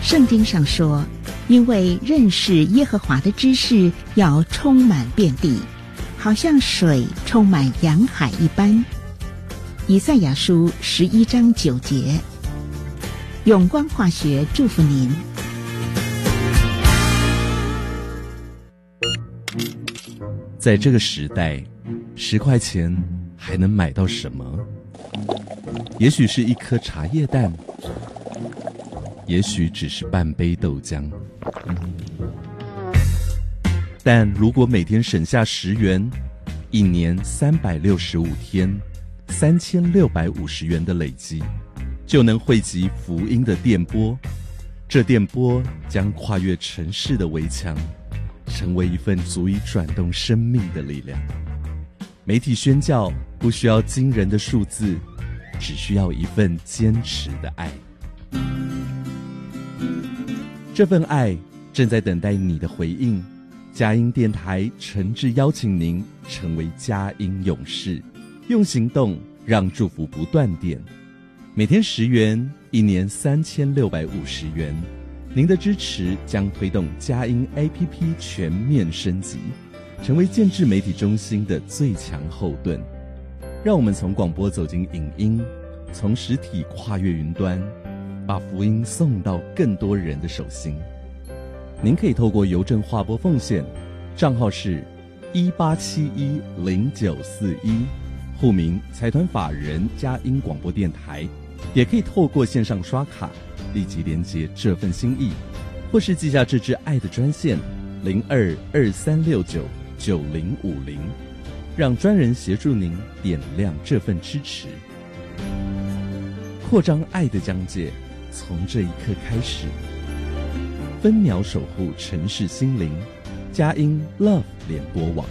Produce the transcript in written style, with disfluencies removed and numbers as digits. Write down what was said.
圣经上说，因为认识耶和华的知识要充满遍地，好像水充满洋海一般。以赛亚书11章9节。永光化学祝福您。 在这个时代，10块钱还能买到什么？也许是一颗茶叶蛋，也许只是半杯豆浆。但如果每天省下10元，一年365天，3650元的累积，就能汇集福音的电波。这电波将跨越城市的围墙，成为一份足以转动生命的力量。媒体宣教不需要惊人的数字，只需要一份坚持的爱。这份爱正在等待你的回应。佳音电台诚挚邀请您成为佳音勇士，用行动让祝福不断电。每天10元，一年3650元。您的支持将推动佳音 APP 全面升级，成为建制媒体中心的最强后盾。让我们从广播走进影音，从实体跨越云端，把福音送到更多人的手心。您可以透过邮政划拨奉献，账号是18710941，户名财团法人佳音广播电台。也可以透过线上刷卡立即连结这份心意，或是寄下这支爱的专线0223699050，让专人协助您点亮这份支持。扩张爱的疆界，从这一刻开始。分秒守护城市心灵，佳音 Love 联播网。